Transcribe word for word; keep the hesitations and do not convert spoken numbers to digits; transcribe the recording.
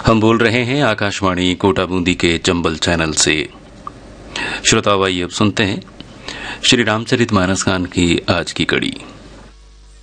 हम बोल रहे हैं आकाशवाणी कोटा बूंदी के चंबल चैनल से। श्रोताओं, आइए अब सुनते हैं श्री रामचरितमानस गान की आज की कड़ी।